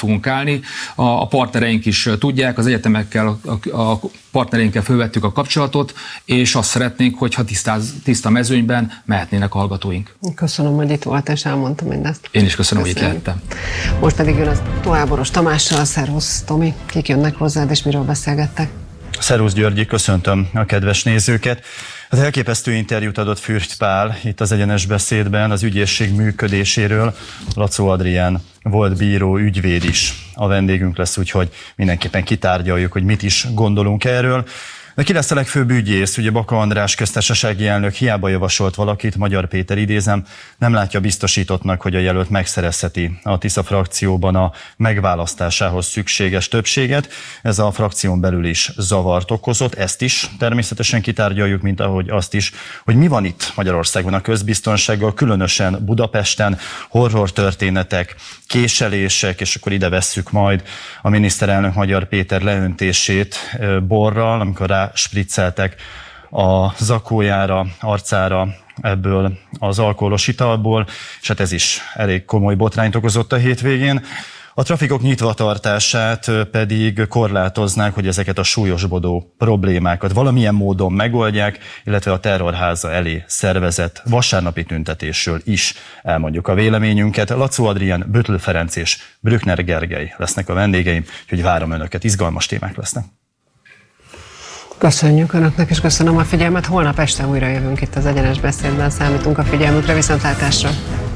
fogunk állni. A partnereink is tudják, az egyetemekkel, a partnereinkkel fölvettük a kapcsolatot, és azt szeretnénk, hogyha tiszta mezőnyben mehetnének a hallgatóink. Köszönöm, hogy itt volt, és elmondtam mindezt. Én is köszönöm, hogy itt lehettem. Most pedig jön az Toáboros Tamással. Szervusz, Tomi, kik jönnek hozzád, és miről beszélgettek? Szervusz, Györgyi, köszöntöm a kedves nézőket. Az elképesztő interjút adott Fürst Pál itt az Egyenes Beszédben az ügyészség működéséről. Lacó Adrián volt bíró, ügyvéd is a vendégünk lesz, úgyhogy mindenképpen kitárgyaljuk, hogy mit is gondolunk erről. De ki lesz a legfőbb ügyész? Ugye Baka András köztársasági elnök hiába javasolt valakit, Magyar Péter idézem, nem látja biztosítottnak, hogy a jelölt megszerezheti a Tisza frakcióban a megválasztásához szükséges többséget. Ez a frakción belül is zavart okozott, ezt is természetesen kitárgyaljuk, mint ahogy azt is, hogy mi van itt Magyarországon a közbiztonsággal, különösen Budapesten, horror történetek, késelések, és akkor ide vesszük majd a miniszterelnök Magyar Péter leöntését borral, amikor rá spricceltek a zakójára, arcára ebből az alkoholos italból, és hát ez is elég komoly botrányt okozott a hétvégén. A trafikok nyitvatartását pedig korlátoznák, hogy ezeket a súlyosbodó problémákat valamilyen módon megoldják, illetve a terrorháza elé szervezett vasárnapi tüntetésről is elmondjuk a véleményünket. Lacó Adrián, Böttl Ferenc és Brückner Gergely lesznek a vendégeim, úgyhogy várom önöket, izgalmas témák lesznek. Köszönjük Önöknek, és köszönöm a figyelmet. Holnap este újra jövünk itt az Egyenes Beszédben, számítunk a figyelmükre, viszontlátásra!